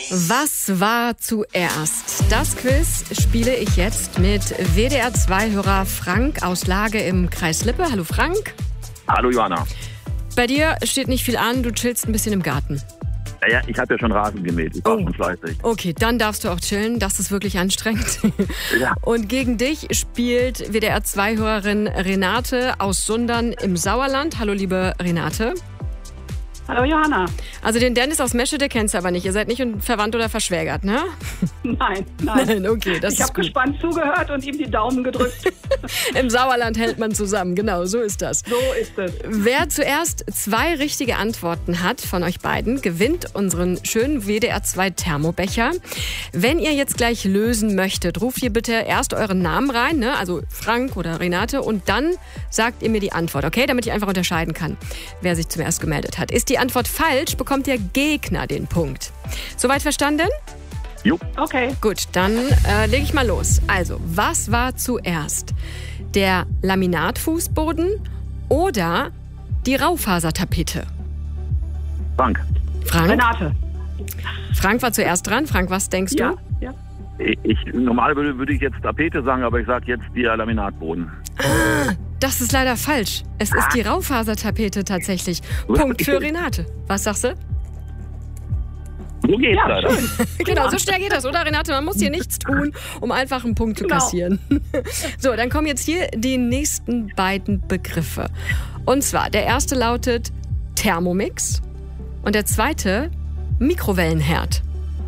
Was war zuerst? Das Quiz spiele ich jetzt mit WDR2-Hörer Frank aus Lage im Kreis Lippe. Hallo Frank. Hallo Johanna. Bei dir steht nicht viel an, du chillst ein bisschen im Garten. Ja, ich habe ja schon Rasen gemäht, ich war schon fleißig. Okay, dann darfst du auch chillen, das ist wirklich anstrengend. Ja. Und gegen dich spielt WDR2-Hörerin Renate aus Sundern im Sauerland. Hallo liebe Renate. Hallo Johanna. Also den Dennis aus Meschede kennst du aber nicht. Ihr seid nicht verwandt oder verschwägert, ne? Nein. Okay, das Ich ist habe gut. gespannt zugehört und ihm die Daumen gedrückt. Im Sauerland hält man zusammen, genau, so ist das. So ist es. Wer zuerst 2 richtige Antworten hat von euch beiden, gewinnt unseren schönen WDR2 Thermobecher. Wenn ihr jetzt gleich lösen möchtet, ruft ihr bitte erst euren Namen rein, ne? Also Frank oder Renate, und dann sagt ihr mir die Antwort, okay? Damit ich einfach unterscheiden kann, wer sich zuerst gemeldet hat. Ist die Antwort falsch, bekommt der Gegner den Punkt. Soweit verstanden? Jo, Okay. Gut, dann lege ich mal los. Also, was war zuerst? Der Laminatfußboden oder die Raufasertapete? Frank. Frank? Renate. Frank war zuerst dran. Frank, was denkst Ja, du? ja. Normal würde ich jetzt Tapete sagen, aber ich sage jetzt der Laminatboden. Das ist leider falsch. Es ist die Raufasertapete tatsächlich. Punkt für Renate. Was sagst du? So geht's Ja, leider. schön. Genau, so schnell geht das, oder Renate? Man muss hier nichts tun, um einfach einen Punkt zu Genau. kassieren. So, dann kommen jetzt hier die nächsten beiden Begriffe. Und zwar, der erste lautet Thermomix und der zweite Mikrowellenherd.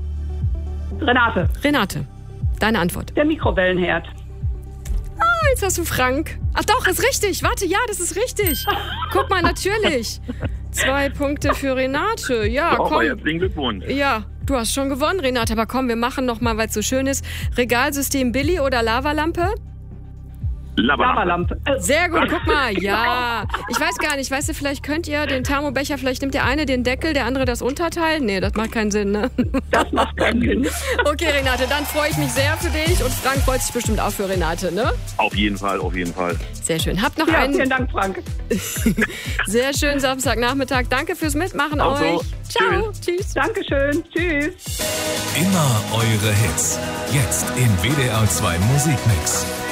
Renate. Renate, deine Antwort. Der Mikrowellenherd. Jetzt hast du Frank. Ach doch, ist richtig. Warte, ja, das ist richtig. Guck mal, natürlich. 2 Punkte für Renate. Ja, Aber komm. herzlichen Glückwunsch. Ja, du hast schon gewonnen, Renate. Aber komm, wir machen noch mal, weil es so schön ist. Regalsystem Billy oder Lavalampe? Lavalampe. Sehr gut, guck mal. Ja, ich weiß gar nicht. Weißt du, vielleicht könnt ihr den Thermobecher, vielleicht nimmt der eine den Deckel, der andere das Unterteil. Nee, das macht keinen Sinn, ne? Das macht keinen Sinn. Okay, Renate, dann freue ich mich sehr für dich. Und Frank freut sich bestimmt auch für Renate, ne? Auf jeden Fall, auf jeden Fall. Sehr schön. Habt noch Ja, einen vielen Dank, Frank. sehr schönen Samstagnachmittag. Danke fürs Mitmachen Auch so. euch. Ciao. Tschüss. Dankeschön. Tschüss. Immer eure Hits. Jetzt im WDR 2 Musikmix.